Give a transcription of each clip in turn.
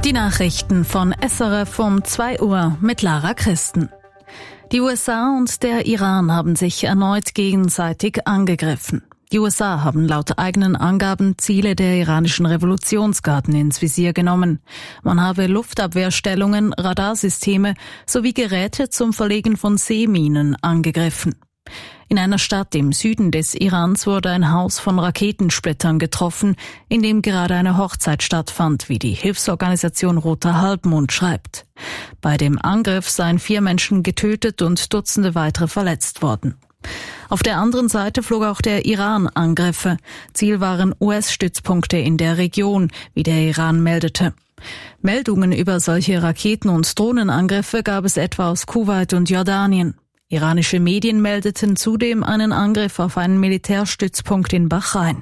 Die Nachrichten von SRF um 2 Uhr mit Lara Christen. Die USA und der Iran haben sich erneut gegenseitig angegriffen. Die USA haben laut eigenen Angaben Ziele der iranischen Revolutionsgarden ins Visier genommen. Man habe Luftabwehrstellungen, Radarsysteme sowie Geräte zum Verlegen von Seeminen angegriffen. In einer Stadt im Süden des Irans wurde ein Haus von Raketensplittern getroffen, in dem gerade eine Hochzeit stattfand, wie die Hilfsorganisation Roter Halbmond schreibt. Bei dem Angriff seien 4 Menschen getötet und Dutzende weitere verletzt worden. Auf der anderen Seite flog auch der Iran Angriffe. Ziel waren US-Stützpunkte in der Region, wie der Iran meldete. Meldungen über solche Raketen- und Drohnenangriffe gab es etwa aus Kuwait und Jordanien. Iranische Medien meldeten zudem einen Angriff auf einen Militärstützpunkt in Bahrain.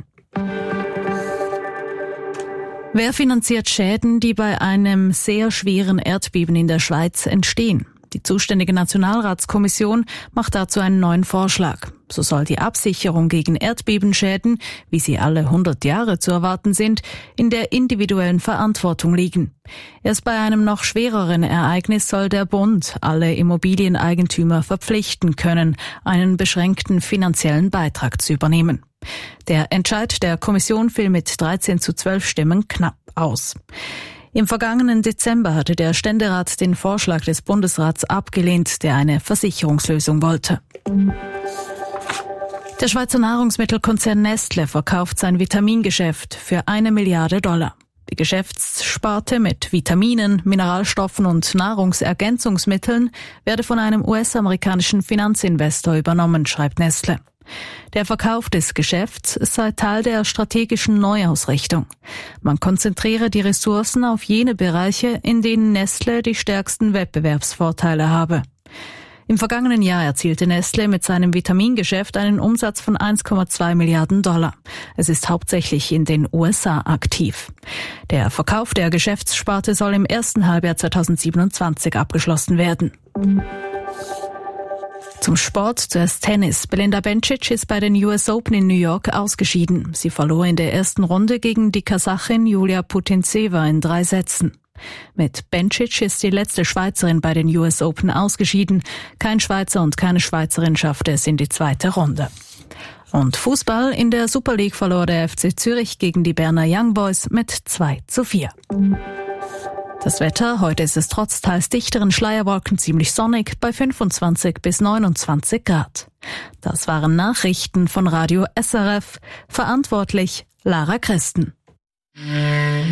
Wer finanziert Schäden, die bei einem sehr schweren Erdbeben in der Schweiz entstehen? Die zuständige Nationalratskommission macht dazu einen neuen Vorschlag. So soll die Absicherung gegen Erdbebenschäden, wie sie alle 100 Jahre zu erwarten sind, in der individuellen Verantwortung liegen. Erst bei einem noch schwereren Ereignis soll der Bund alle Immobilieneigentümer verpflichten können, einen beschränkten finanziellen Beitrag zu übernehmen. Der Entscheid der Kommission fiel mit 13:12 Stimmen knapp aus. Im vergangenen Dezember hatte der Ständerat den Vorschlag des Bundesrats abgelehnt, der eine Versicherungslösung wollte. Der Schweizer Nahrungsmittelkonzern Nestle verkauft sein Vitamingeschäft für $1 Milliarde. Die Geschäftssparte mit Vitaminen, Mineralstoffen und Nahrungsergänzungsmitteln werde von einem US-amerikanischen Finanzinvestor übernommen, schreibt Nestle. Der Verkauf des Geschäfts sei Teil der strategischen Neuausrichtung. Man konzentriere die Ressourcen auf jene Bereiche, in denen Nestle die stärksten Wettbewerbsvorteile habe. Im vergangenen Jahr erzielte Nestle mit seinem Vitamingeschäft einen Umsatz von $1,2 Milliarden. Es ist hauptsächlich in den USA aktiv. Der Verkauf der Geschäftssparte soll im ersten Halbjahr 2027 abgeschlossen werden. Zum Sport, zuerst Tennis. Belinda Bencic ist bei den US Open in New York ausgeschieden. Sie verlor in der ersten Runde gegen die Kasachin Julia Putintseva in 3 Sätzen. Mit Bencic ist die letzte Schweizerin bei den US Open ausgeschieden. Kein Schweizer und keine Schweizerin schaffte es in die zweite Runde. Und Fußball: In der Super League verlor der FC Zürich gegen die Berner Young Boys mit 2:4. Das Wetter: Heute ist es trotz teils dichteren Schleierwolken ziemlich sonnig bei 25 bis 29 Grad. Das waren Nachrichten von Radio SRF. Verantwortlich Lara Christen.